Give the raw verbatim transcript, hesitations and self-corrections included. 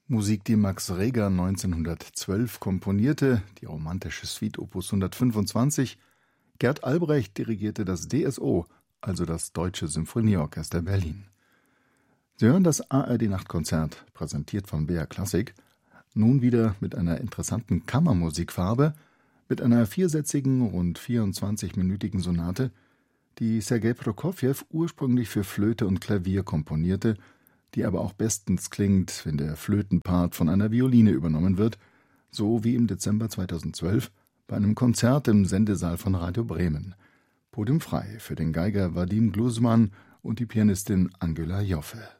Musik, die Max Reger neunzehnhundertzwölf komponierte, die romantische Suite Opus hundertfünfundzwanzig. Gert Albrecht dirigierte das D S O, also das Deutsche Symphonieorchester Berlin. Sie hören das A R D-Nachtkonzert, präsentiert von B R Classic, nun wieder mit einer interessanten Kammermusikfarbe, mit einer viersätzigen, rund vierundzwanzigminütigen Sonate, die Sergei Prokofjew ursprünglich für Flöte und Klavier komponierte, die aber auch bestens klingt, wenn der Flötenpart von einer Violine übernommen wird, so wie im Dezember zweitausendzwölf bei einem Konzert im Sendesaal von Radio Bremen. Podium frei für den Geiger Vadim Gluzman und die Pianistin Angela Joffe.